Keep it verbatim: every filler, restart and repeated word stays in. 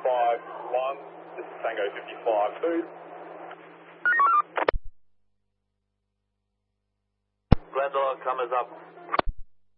five one, this is Tango fifty-five two. Glendor, comers up.